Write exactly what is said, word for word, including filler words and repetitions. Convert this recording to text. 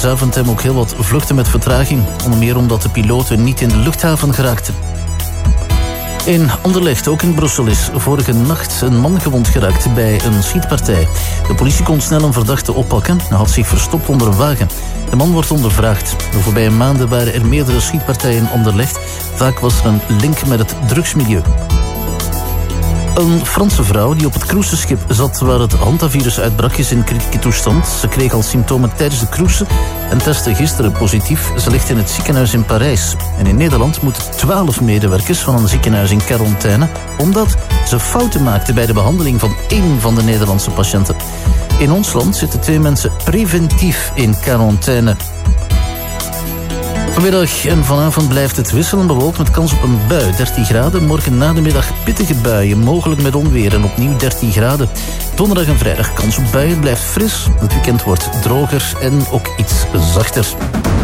Zaventem ook heel wat vluchten met vertraging. Onder meer omdat de piloten niet in de luchthaven geraakten. In Anderlecht, ook in Brussel, is vorige nacht een man gewond geraakt bij een schietpartij. De politie kon snel een verdachte oppakken. Hij had zich verstopt onder een wagen. De man wordt ondervraagd. De voorbije maanden waren er meerdere schietpartijen in Anderlecht. Vaak was er een link met het drugsmilieu. Een Franse vrouw die op het cruiseschip zat waar het hantavirus uitbrak is in kritieke toestand. Ze kreeg al symptomen tijdens de cruise en testte gisteren positief. Ze ligt in het ziekenhuis in Parijs. En in Nederland moeten twaalf medewerkers van een ziekenhuis in quarantaine omdat ze fouten maakten bij de behandeling van één van de Nederlandse patiënten. In ons land zitten twee mensen preventief in quarantaine. Vanmiddag en vanavond blijft het wisselend bewolkt met kans op een bui. dertien graden, morgen na de middag pittige buien, mogelijk met onweer en opnieuw dertien graden. Donderdag en vrijdag kans op buien, blijft fris. Het weekend wordt droger en ook iets zachter.